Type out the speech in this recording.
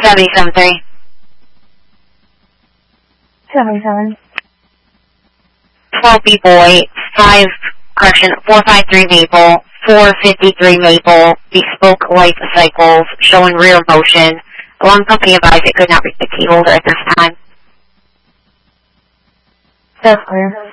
7073. 77. 12B boy, 453 Maple, 453 Maple, bespoke life cycles, showing rear motion. Alarm company advised it could not reach the key holder at this time. That's clear.